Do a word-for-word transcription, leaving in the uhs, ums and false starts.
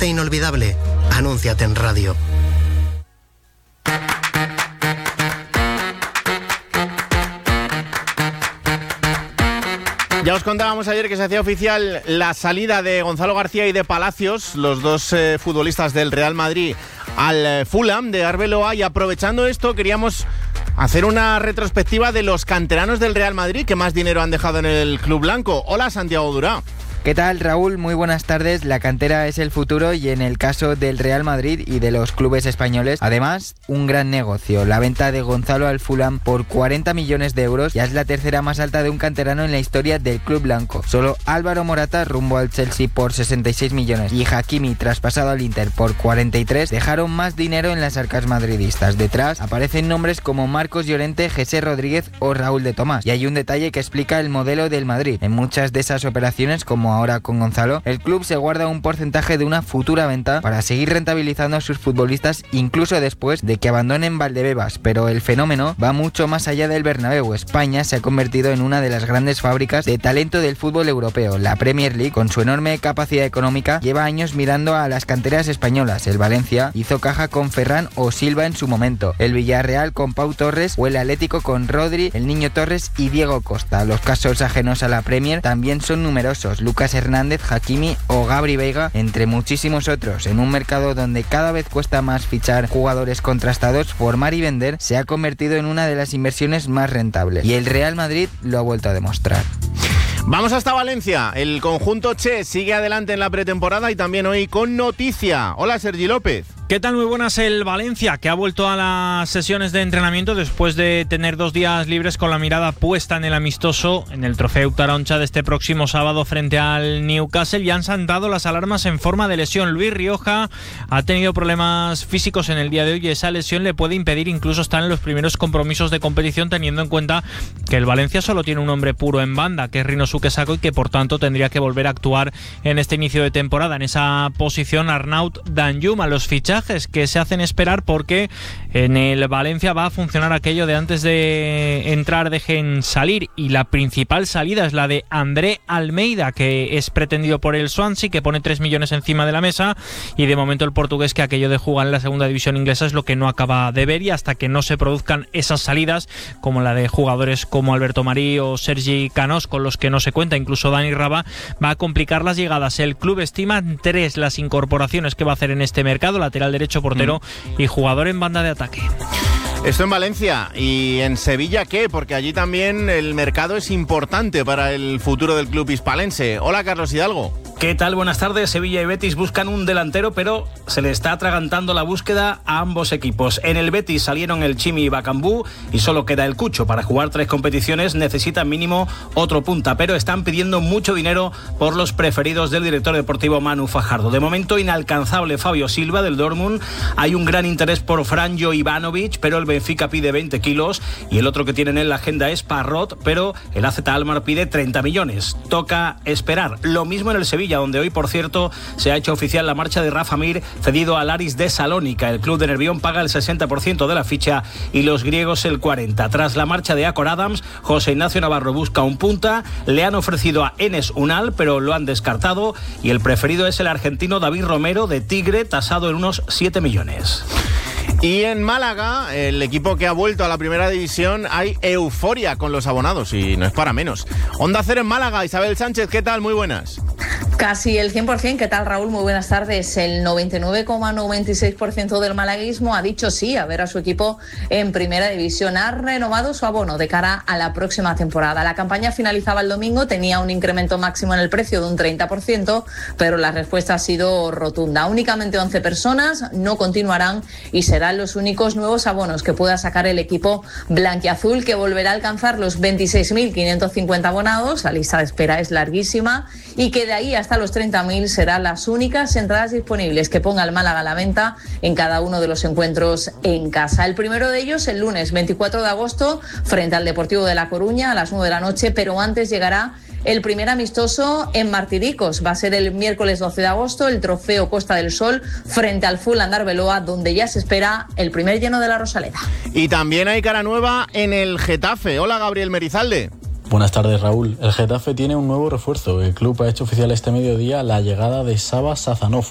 hacerte inolvidable? Anúnciate en radio. Ya os contábamos ayer que se hacía oficial la salida de Gonzalo García y de Palacios, los dos eh, futbolistas del Real Madrid, al eh, Fulham de Arbeloa, y aprovechando esto queríamos hacer una retrospectiva de los canteranos del Real Madrid que más dinero han dejado en el club blanco. Hola, Santiago Durá. ¿Qué tal, Raúl? Muy buenas tardes. La cantera es el futuro y en el caso del Real Madrid y de los clubes españoles, además, un gran negocio. La venta de Gonzalo al Fulham por cuarenta millones de euros ya es la tercera más alta de un canterano en la historia del club blanco. Solo Álvaro Morata rumbo al Chelsea por sesenta y seis millones y Hakimi traspasado al Inter por cuarenta y tres dejaron más dinero en las arcas madridistas. Detrás aparecen nombres como Marcos Llorente, José Rodríguez o Raúl de Tomás. Y hay un detalle que explica el modelo del Madrid. En muchas de esas operaciones, como ahora con Gonzalo, el club se guarda un porcentaje de una futura venta para seguir rentabilizando a sus futbolistas incluso después de que abandonen Valdebebas, pero el fenómeno va mucho más allá del Bernabéu. España se ha convertido en una de las grandes fábricas de talento del fútbol europeo. La Premier League, con su enorme capacidad económica, lleva años mirando a las canteras españolas. El Valencia hizo caja con Ferran o Silva en su momento, el Villarreal con Pau Torres o el Atlético con Rodri, el Niño Torres y Diego Costa. Los casos ajenos a la Premier también son numerosos. Lucas Hernández, Hakimi o Gabri Veiga, entre muchísimos otros. En un mercado donde cada vez cuesta más fichar jugadores contrastados, formar y vender se ha convertido en una de las inversiones más rentables. Y el Real Madrid lo ha vuelto a demostrar. Vamos hasta Valencia. El conjunto Che sigue adelante en la pretemporada y también hoy con noticia. Hola, Sergi López. ¿Qué tal? Muy buenas. El Valencia, que ha vuelto a las sesiones de entrenamiento después de tener dos días libres con la mirada puesta en el amistoso en el Trofeo Utaroncha de este próximo sábado frente al Newcastle, y han saltado las alarmas en forma de lesión. Luis Rioja ha tenido problemas físicos en el día de hoy y esa lesión le puede impedir incluso estar en los primeros compromisos de competición, teniendo en cuenta que el Valencia solo tiene un hombre puro en banda, que es Rinosuke Sako, y que por tanto tendría que volver a actuar en este inicio de temporada. En esa posición, Arnaut Danjuma. Los fichajes que se hacen esperar porque en el Valencia va a funcionar aquello de antes de entrar dejen salir, y la principal salida es la de André Almeida, que es pretendido por el Swansea, que pone tres millones encima de la mesa, y de momento el portugués, que aquello de jugar en la segunda división inglesa es lo que no acaba de ver, y hasta que no se produzcan esas salidas como la de jugadores como Alberto Marí o Sergi Canós, con los que no se cuenta, incluso Dani Raba, va a complicar las llegadas. El club estima tres las incorporaciones que va a hacer en este mercado: lateral derecho, portero mm. y jugador en banda de ataque. Esto en Valencia. ¿Y en Sevilla qué? Porque allí también el mercado es importante para el futuro del club hispalense. Hola, Carlos Hidalgo. ¿Qué tal? Buenas tardes. Sevilla y Betis buscan un delantero, pero se le está atragantando la búsqueda a ambos equipos. En el Betis salieron el Chimi y Bacambú y solo queda el Cucho. Para jugar tres competiciones necesitan mínimo otro punta, pero están pidiendo mucho dinero por los preferidos del director deportivo Manu Fajardo. De momento inalcanzable Fabio Silva del Dortmund. Hay un gran interés por Franjo Ivanovic, pero el Benfica pide veinte kilos y el otro que tienen en la agenda es Parrot, pero el A Z Alkmaar pide treinta millones. Toca esperar. Lo mismo en el Sevilla, donde hoy, por cierto, se ha hecho oficial la marcha de Rafa Mir, cedido al Aris de Salónica. El club de Nervión paga el sesenta por ciento de la ficha y los griegos el cuarenta por ciento. Tras la marcha de Acor Adams, José Ignacio Navarro busca un punta. Le han ofrecido a Enes Unal, pero lo han descartado, y el preferido es el argentino David Romero de Tigre, tasado en unos siete millones. Y en Málaga, el equipo que ha vuelto a la primera división, hay euforia con los abonados y no es para menos. Onda Cero en Málaga, Isabel Sánchez, ¿qué tal? Muy buenas. Casi el cien por ciento. ¿Qué tal, Raúl? Muy buenas tardes. El noventa y nueve coma noventa y seis por ciento del malaguismo ha dicho sí a ver a su equipo en primera división. Ha renovado su abono de cara a la próxima temporada. La campaña finalizaba el domingo, tenía un incremento máximo en el precio de un treinta por ciento, pero la respuesta ha sido rotunda. Únicamente once personas no continuarán y serán los únicos nuevos abonos que pueda sacar el equipo blanquiazul, que volverá a alcanzar los veintiséis mil quinientos cincuenta abonados. La lista de espera es larguísima y que de ahí hasta los treinta mil serán las únicas entradas disponibles que ponga el Málaga a la venta en cada uno de los encuentros en casa. El primero de ellos el lunes veinticuatro de agosto frente al Deportivo de La Coruña a las nueve de la noche, pero antes llegará el primer amistoso en Martiricos. Va a ser el miércoles doce de agosto, el Trofeo Costa del Sol frente al Fulham de Arbeloa, donde ya se espera el primer lleno de la Rosaleda. Y también hay cara nueva en el Getafe. Hola, Gabriel Merizalde. Buenas tardes, Raúl. El Getafe tiene un nuevo refuerzo. El club ha hecho oficial este mediodía la llegada de Saba Sazanov,